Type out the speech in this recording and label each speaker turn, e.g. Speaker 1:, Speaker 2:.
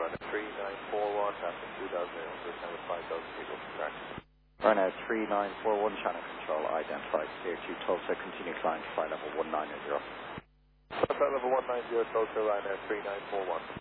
Speaker 1: Ryanair 3941, after 2000, first time with 5,000 people from track.
Speaker 2: Ryanair 3941, channel control identified. Clear to Tulsa, continue climb to flight level 190.
Speaker 1: Flight level 190, Tulsa, Ryanair 3941.